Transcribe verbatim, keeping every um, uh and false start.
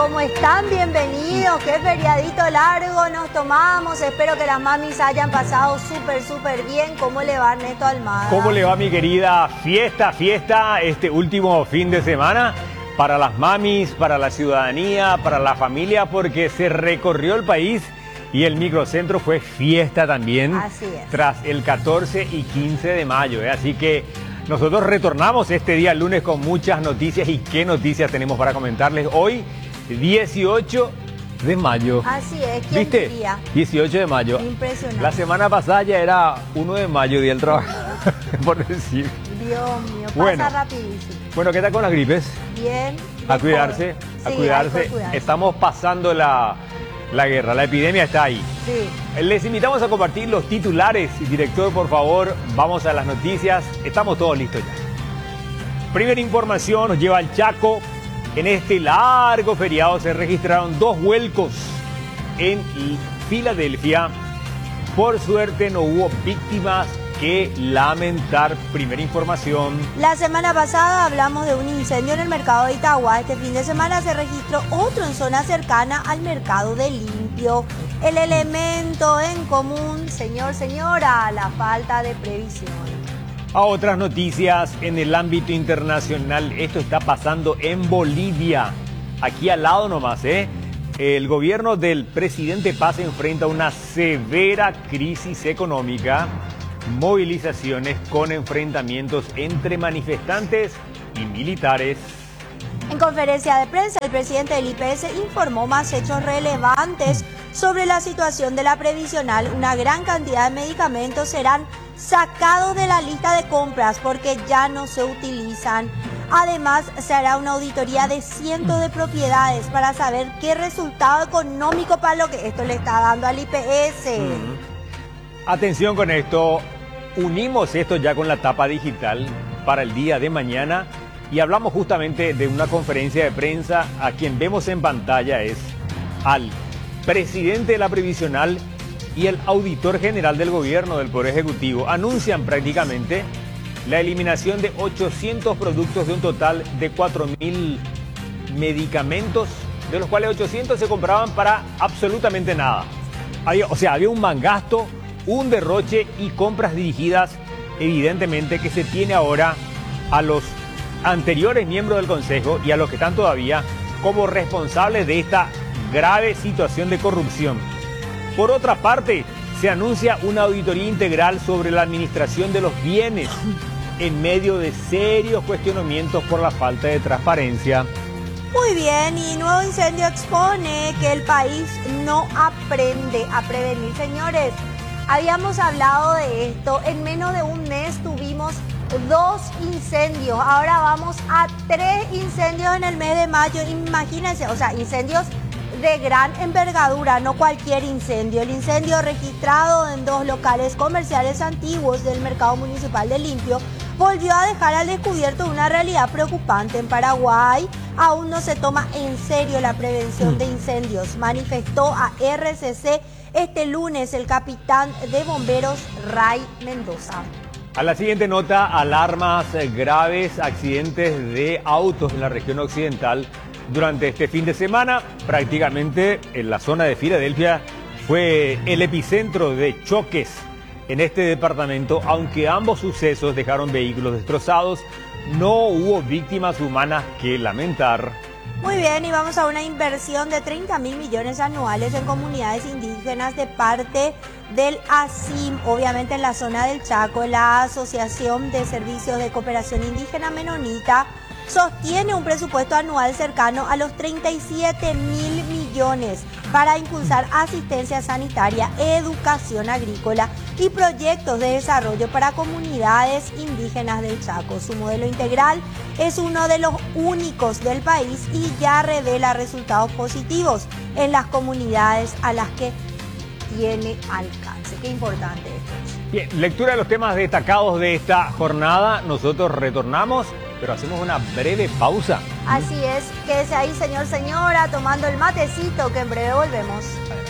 ¿cómo están? Bienvenidos, qué feriadito largo nos tomamos. Espero que las mamis hayan pasado súper, súper bien. ¿Cómo le va Ernesto Almada? ¿Cómo le va mi querida? Fiesta, fiesta, este último fin de semana para las mamis, para la ciudadanía, para la familia, porque se recorrió el país y el microcentro fue fiesta también. Así es. Tras el catorce y quince de mayo, ¿eh? Así que nosotros retornamos este día lunes con muchas noticias. ¿Y qué noticias tenemos para comentarles hoy? dieciocho de mayo. Así es, ¿quién ¿Viste? diría? dieciocho de mayo. Impresionante. La semana pasada ya era uno de mayo, día del trabajo, por decir. Dios mío, pasa Bueno. rapidísimo. Bueno, ¿qué tal con las gripes? Bien. A cuidarse, a Sí, cuidarse. hay que cuidarse. Estamos pasando la, la guerra, la epidemia está ahí. Sí. Les invitamos a compartir los titulares. Director, por favor, vamos a las noticias. Estamos todos listos ya. Primera información nos lleva al Chaco. En este largo feriado se registraron dos vuelcos en Filadelfia. Por suerte no hubo víctimas que lamentar. Primera información. La semana pasada hablamos de un incendio en el mercado de Itagua. Este fin de semana se registró otro en zona cercana al mercado de Limpio. El elemento en común, señor, señora, la falta de previsión. A otras noticias en el ámbito internacional, esto está pasando en Bolivia, aquí al lado nomás, ¿eh? El gobierno del presidente Paz enfrenta una severa crisis económica, movilizaciones con enfrentamientos entre manifestantes y militares. En conferencia de prensa, el presidente del I P S informó más hechos relevantes sobre la situación de la previsional. Una gran cantidad de medicamentos serán sacados de la lista de compras porque ya no se utilizan. Además, se hará una auditoría de cientos de propiedades para saber qué resultado económico para lo que esto le está dando al I P S. Mm. Atención con esto, unimos esto ya con la tapa digital para el día de mañana y hablamos justamente de una conferencia de prensa. A quien vemos en pantalla es al presidente de la previsional y el auditor general del gobierno del Poder Ejecutivo. Anuncian prácticamente la eliminación de ochocientos productos de un total de cuatro mil medicamentos, de los cuales ochocientos se compraban para absolutamente nada. Había, o sea, había un mangasto, un derroche y compras dirigidas, evidentemente, que se tiene ahora a los anteriores miembros del Consejo y a los que están todavía como responsables de esta grave situación de corrupción. Por otra parte, se anuncia una auditoría integral sobre la administración de los bienes en medio de serios cuestionamientos por la falta de transparencia. Muy bien, y nuevo incendio expone que el país no aprende a prevenir. Señores, habíamos hablado de esto, en menos de un mes tuvimos dos incendios, ahora vamos a tres incendios en el mes de mayo, imagínense, o sea, incendios de gran envergadura, no cualquier incendio. El incendio registrado en dos locales comerciales antiguos del mercado municipal de Limpio volvió a dejar al descubierto una realidad preocupante. En Paraguay aún no se toma en serio la prevención de incendios, manifestó a R C C este lunes el capitán de bomberos Ray Mendoza. A la siguiente nota, alarmas graves, accidentes de autos en la región occidental. Durante este fin de semana, prácticamente en la zona de Filadelfia fue el epicentro de choques en este departamento. Aunque ambos sucesos dejaron vehículos destrozados, no hubo víctimas humanas que lamentar. Muy bien, y vamos a una inversión de treinta mil millones anuales en comunidades indígenas de parte del A S I M, obviamente en la zona del Chaco. La Asociación de Servicios de Cooperación Indígena Menonita sostiene un presupuesto anual cercano a los treinta y siete mil millones para impulsar asistencia sanitaria, educación agrícola y proyectos de desarrollo para comunidades indígenas del Chaco. Su modelo integral es uno de los únicos del país y ya revela resultados positivos en las comunidades a las que tiene alcance. Qué importante esto. Bien, lectura de los temas destacados de esta jornada. Nosotros retornamos, pero hacemos una breve pausa. Así es, quédese ahí, señor, señora, tomando el matecito, que en breve volvemos.